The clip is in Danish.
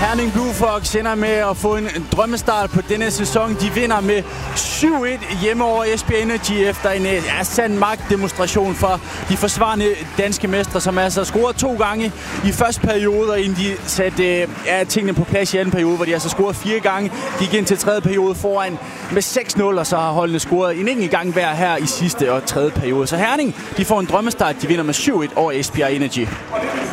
Herning Blue Fox ender med at få en drømmestart på denne sæson. De vinder med 7-1 hjemme over Esbjerg Energy efter en sand magtdemonstration for de forsvarende danske mestre, som altså scorede 2 gange i første periode, inden de satte tingene på plads i anden periode, hvor de altså scorede 4 gange. De gik ind til tredje periode foran med 6-0, og så har holdene scoret en enkelt gang hver her i sidste og tredje periode. Så Herning, de får en drømmestart. De vinder med 7-1 over Esbjerg Energy.